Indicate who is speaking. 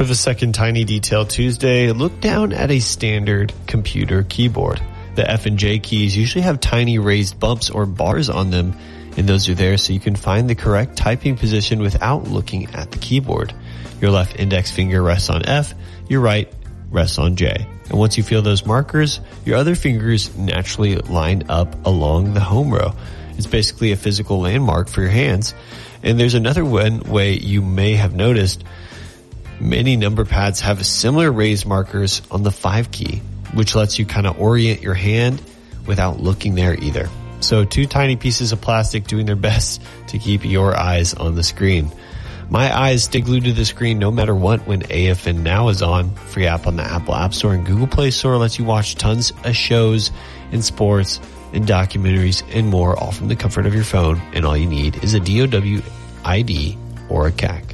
Speaker 1: For the second Tiny Detail Tuesday, look down at a standard computer keyboard. The F and J keys usually have tiny raised bumps or bars on them, and those are there so you can find the correct typing position without looking at the keyboard. Your left index finger rests on F, your right rests on J. And once you feel those markers, your other fingers naturally line up along the home row. It's basically a physical landmark for your hands. And there's another way you may have noticed. Many number pads have similar raised markers on the 5 key, which lets you kind of orient your hand without looking there either. So 2 tiny pieces of plastic doing their best to keep your eyes on the screen. My eyes stay glued to the screen no matter what when AFN Now is on. Free app on the Apple App Store and Google Play Store lets you watch tons of shows and sports and documentaries and more, all from the comfort of your phone. And all you need is a DOW ID or a CAC.